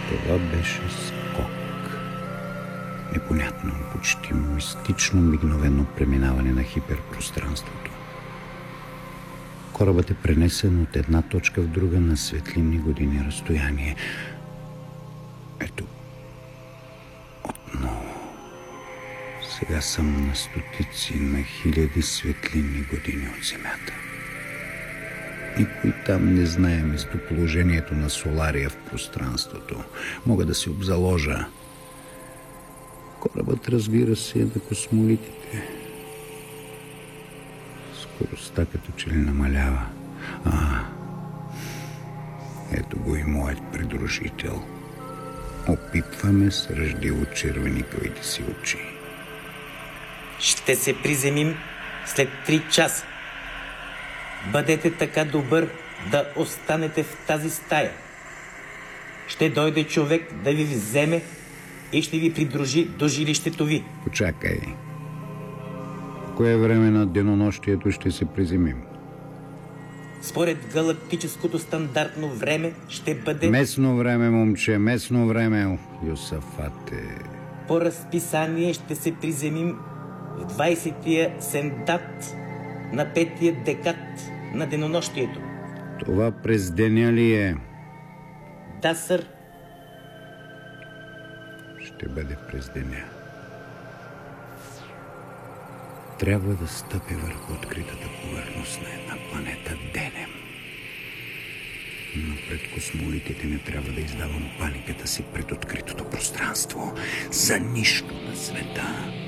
Това беше скок. Непонятно, почти мистично мигновено преминаване на хиперпространството. Корабът е пренесен от една точка в друга на светлинни години разстояние. Ето, отново. Сега съм на стотици, на хиляди светлинни години от Земята. Никой там не знае местоположението на Солария в пространството. Мога да се обзаложа. Корабът, разбира се, е на космолитите. Скоростта като че ли намалява. Ето го и моят придружител. Опипваме с ръждиво червеникавите си очи. Ще се приземим след 3 часа. Бъдете така добър да останете в тази стая. Ще дойде човек да ви вземе и ще ви придружи до жилището ви. Почакай. В кое време на денонощието ще се приземим? Според галактическото стандартно време ще бъде... Местно време, момче, местно време, Йосафате. По разписание ще се приземим в 20-тия сендат на 5-тия декад на денонощието. Това през деня ли е? Да, сър. Ще бъде през деня. Трябва да стъпи върху откритата повърхност на една планета денем. Но пред космолитите не трябва да издавам паниката си пред откритото пространство. За нищо на света.